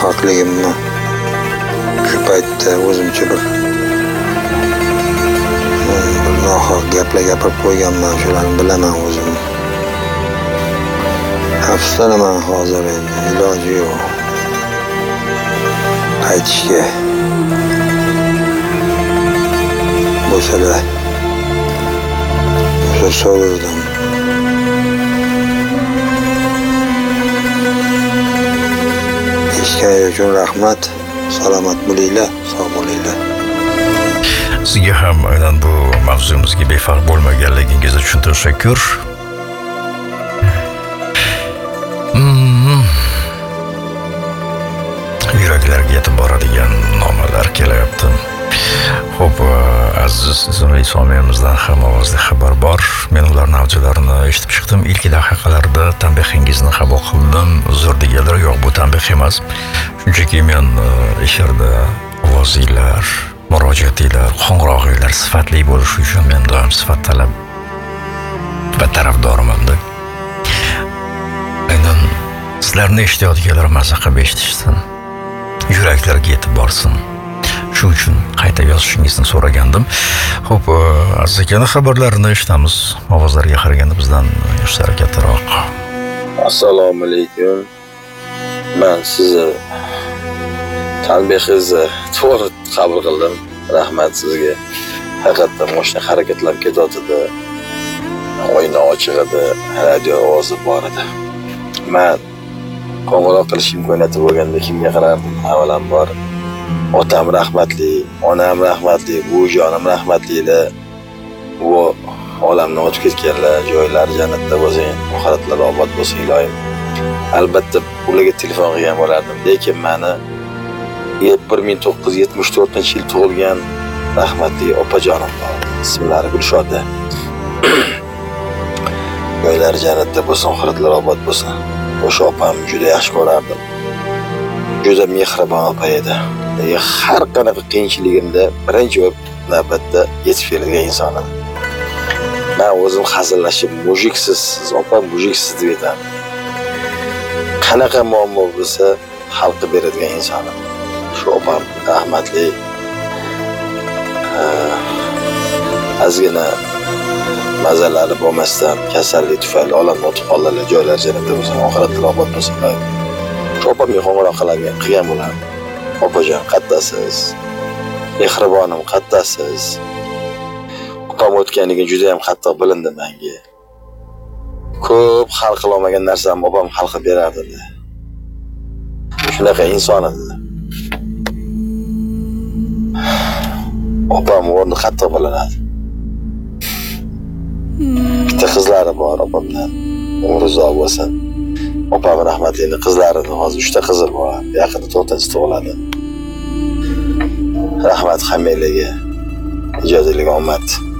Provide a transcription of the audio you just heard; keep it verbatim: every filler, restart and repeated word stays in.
haqligimni shu paytda o'zimcha bir bir nohaq gaplar gapirib qo'yganman, shularni bilaman o'zim. Afsuslanaman hozir, endi iloji yo'q. Aytishga bo'lsa-da o'sha so'rardim. Eshitganingiz uchun rahmat. Salomat bo'linglar, sog' bo'linglar. Sizga ham aynan bu mavzumizga befarq bo'lmaganligingiz uchun tashakkur. Yuraklarga yetib boradigan nomalar kelyapti. Xo'p, aziz izləyicimizdən ham ovozli xabar bor. Men ularning audiolarni eshitib chiqdim. Ilk daqiqalarda tanbehingizni qabul qildim. Uzr deganlar yo'q, bu tanbeh emas. Shunchaki men efirda ovozinglar, murojaatinglar, qo'ng'irog'inglar sifatli bo'lishi uchun men doim sifat talab va tarafdoriman-da. Aynan sizlarni eshitayotganlar maza qilib eshitishsin. Yuraklarga yetib borsin. Shu uchun qayta yozishingizni so'ragandim. Xo'p, aziz akani xabarlarini eshitamiz. Ovozlarga qaraganda bizdan yoshlari kattaroq. Assalomu alaykum. Men sizni tanbehingizni to'g'ri qabul qildim. Rahmat sizga. Haqiqatdan mashina harakatlanib ketayotdi. Oyna ochiq edi, radio ovozi bor edi. Men qo'ng'iroq qilish imkoniyati bo'lganda kimga qarardim? Avvalambor otam rahmatli, onam rahmatli, buvijonim rahmatlilar. U olamdan o'tib ketganlar, joylari jannatda bo'lsin, oxiratlari obod bo'lsin iloyim. Albatta ularga telefon qilgan bo'lardim, lekin meni bir ming to'qqiz yuz yetmish to'rtinchi yil tug'ilgan rahmatli opajonim bor. Ismlari Gulshoda. Joylari jannatda bo'lsin, oxiratlari obod bo'lsin. O'sha opam juda yaxshi ko'rardim. Juda mehribon opa edi. Har qanaqa qiyinchiligimda birinchi navbatda yetib keladigan inson edi. Men o'zim hazillashib, mujiksiz, siz opa mujiksiz deb aytaman. Qanaqa muammo bo'lsa hal qilib beradigan inson edi. Shu opam rahmatli. Azgina mazalari bo'lmasdan kasallik tufayli olamdan o'tib qoldilar, joylari jannatda bo'lsin, oxiratlar obod bo'lsin. Shu opamga qo'ng'iroq qilgan bo'lardim. Opajon, qattasiz. Mehribonim, qattasiz. Opam o'tganiga juda ham qattiq bilindi menga. Ko'p hal qila olmagan narsamni opam hal qilib berardi. Shunaqa inson edi. Opam o'rni qattiq bilinadi. Bitta qizlari bor opamdan. Umri uzoq bo'lsin. Opam rahmatli qizlarini hozir uchta qizi bor. Yaqinda to'rtinchi tug'iladi. Rahmat hammalarga. Ijozatli omad.